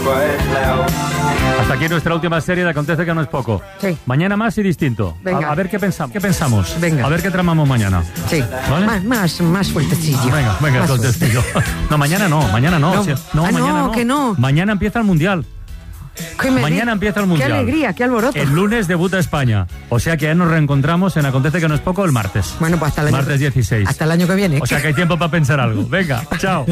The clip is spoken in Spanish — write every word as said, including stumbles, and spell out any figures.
Hasta aquí nuestra última serie de Acontece que no es poco. Sí. Mañana más y distinto. Venga. A, a ver qué pensamos. ¿Qué pensamos? Venga. A ver qué tramamos mañana. Sí. ¿Vale? Más, más, más fuertecillo. Venga, venga, Más sueltecillo. No, mañana no, mañana no. No. Si- no, Ah, mañana no, no. que no. Mañana empieza el Mundial. ¿Qué me Mañana di- empieza el Mundial. Qué alegría, qué alboroto. El lunes debuta España. O sea que ya nos reencontramos en Acontece que no es poco el martes. Bueno, pues hasta el año Martes dieciséis. Hasta el año que viene. O sea que hay tiempo para pensar algo. Venga, chao.